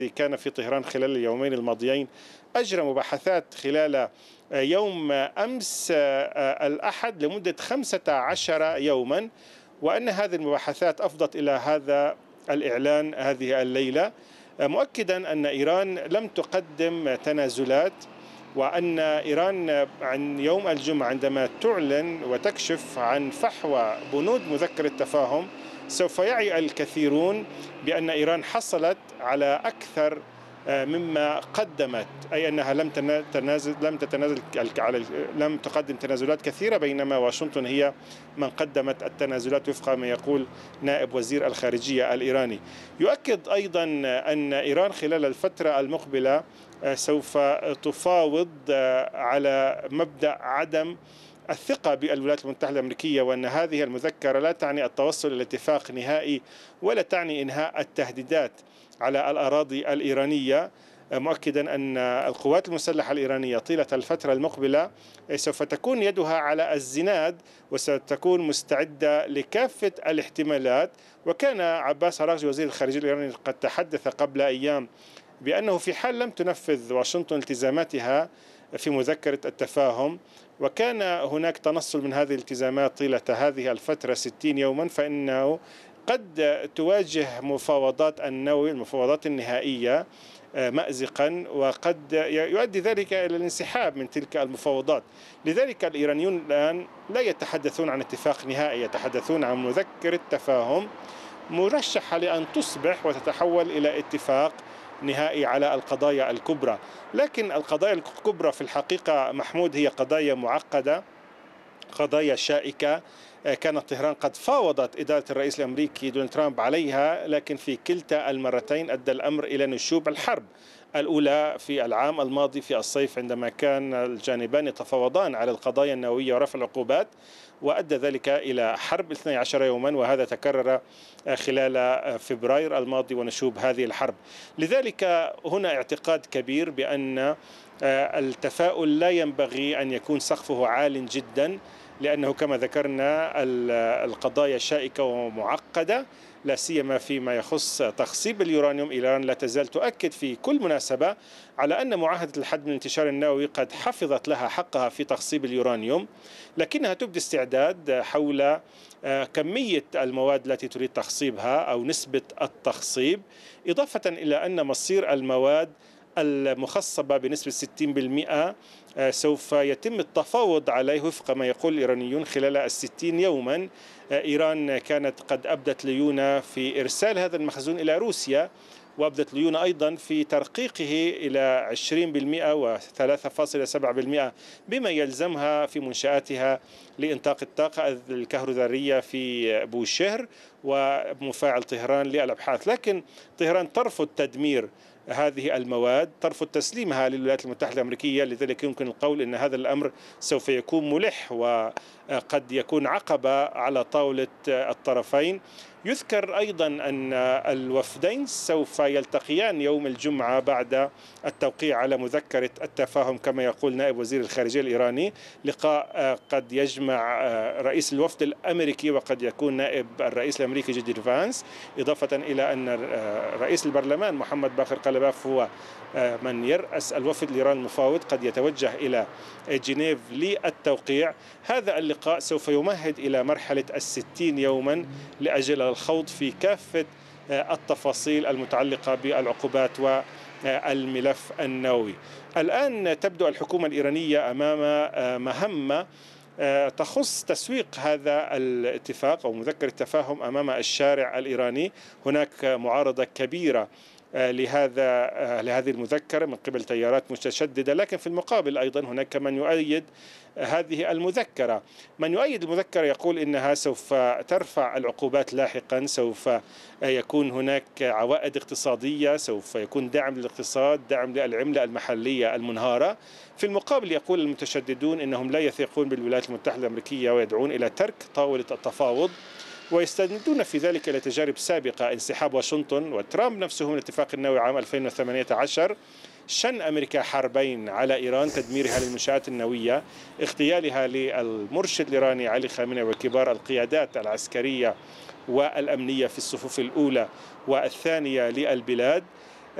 كان في طهران خلال اليومين الماضيين أجرى مباحثات خلال يوم أمس الأحد لمدة 15 يوما، وأن هذه المباحثات أفضت إلى هذا الإعلان هذه الليلة، مؤكدا أن إيران لم تقدم تنازلات، وأن إيران عن يوم الجمعة عندما تعلن وتكشف عن فحوى بنود مذكر التفاهم سوف يعي الكثيرون بأن إيران حصلت على أكثر مما قدمت، أي أنها لم تقدم تنازلات كثيرة، بينما واشنطن هي من قدمت التنازلات وفق ما يقول نائب وزير الخارجية الإيراني. يؤكد أيضا أن إيران خلال الفترة المقبلة سوف تفاوض على مبدأ عدم الثقة بالولايات المتحدة الأمريكية، وأن هذه المذكرة لا تعني التوصل إلى اتفاق نهائي ولا تعني إنهاء التهديدات على الأراضي الإيرانية، مؤكدا أن القوات المسلحة الإيرانية طيلة الفترة المقبلة سوف تكون يدها على الزناد وستكون مستعدة لكافة الاحتمالات. وكان عباس أراغجي وزير الخارجية الإيراني قد تحدث قبل أيام بأنه في حال لم تنفذ واشنطن التزاماتها في مذكرة التفاهم وكان هناك تنصل من هذه الالتزامات طيلة هذه الفترة 60 يوما، فإنه قد تواجه مفاوضات النووي المفاوضات النهائية مأزقا، وقد يؤدي ذلك إلى الانسحاب من تلك المفاوضات. لذلك الإيرانيون الآن لا يتحدثون عن اتفاق نهائي، يتحدثون عن مذكرة تفاهم مرشحة لأن تصبح وتتحول إلى اتفاق نهائي على القضايا الكبرى. لكن القضايا الكبرى في الحقيقة محمود هي قضايا معقدة، قضايا شائكة، كانت طهران قد فاوضت إدارة الرئيس الأمريكي دونالد ترامب عليها، لكن في كلتا المرتين أدى الأمر إلى نشوب الحرب. الأولى في العام الماضي في الصيف عندما كان الجانبان يتفاوضان على القضايا النووية ورفع العقوبات، وأدى ذلك إلى حرب 12 يوما، وهذا تكرر خلال فبراير الماضي ونشوب هذه الحرب. لذلك هنا اعتقاد كبير بأن التفاؤل لا ينبغي أن يكون سقفه عال جدا، لأنه كما ذكرنا القضايا شائكة ومعقدة، لا سيما فيما يخص تخصيب اليورانيوم. إيران لا تزال تؤكد في كل مناسبة على أن معاهدة الحد من الانتشار النووي قد حفظت لها حقها في تخصيب اليورانيوم، لكنها تبدي استعداد حول كمية المواد التي تريد تخصيبها أو نسبة التخصيب، إضافة إلى أن مصير المواد المخصبة بنسبة 60% سوف يتم التفاوض عليه وفق ما يقول الإيرانيون خلال 60 يوما. إيران كانت قد أبدت ليونة في إرسال هذا المخزون إلى روسيا، وأبدت ليونة أيضا في ترقيقه إلى 20% و3.7%، بما يلزمها في منشآتها لإنتاج الطاقة الكهروذرية في بوشهر ومفاعل طهران للأبحاث. لكن طهران ترفض تدمير هذه المواد، ترفض تسليمها للولايات المتحدة الأمريكية. لذلك يمكن القول أن هذا الأمر سوف يكون ملح وقد يكون عقبة على طاولة الطرفين. يذكر أيضا أن الوفدين سوف يلتقيان يوم الجمعة بعد التوقيع على مذكرة التفاهم كما يقول نائب وزير الخارجية الإيراني، لقاء قد يجمع رئيس الوفد الأمريكي وقد يكون نائب الرئيس الأمريكي جي دي فانس، إضافة إلى أن رئيس البرلمان محمد باقر قلباف هو من يرأس الوفد الإيراني المفاوض قد يتوجه إلى جنيف للتوقيع. هذا اللقاء سوف يمهد إلى مرحلة 60 يوما لأجل الخوض في كافة التفاصيل المتعلقة بالعقوبات والملف النووي. الآن تبدو الحكومة الإيرانية أمام مهمة تخص تسويق هذا الاتفاق أو مذكر التفاهم أمام الشارع الإيراني. هناك معارضة كبيرة لهذه المذكرة من قبل تيارات متشددة، لكن في المقابل أيضا هناك من يؤيد هذه المذكرة. من يؤيد المذكرة يقول إنها سوف ترفع العقوبات لاحقا، سوف يكون هناك عوائد اقتصادية، سوف يكون دعم للاقتصاد، دعم للعملة المحلية المنهارة. في المقابل يقول المتشددون إنهم لا يثقون بالولايات المتحدة الأمريكية ويدعون إلى ترك طاولة التفاوض، ويستندون في ذلك إلى تجارب سابقة، انسحاب واشنطن وترامب نفسه من الاتفاق النووي عام 2018، شن أمريكا حربين على إيران، تدميرها للمنشآت النووية، اغتيالها للمرشد الإيراني علي خامنئي وكبار القيادات العسكرية والأمنية في الصفوف الأولى والثانية للبلاد.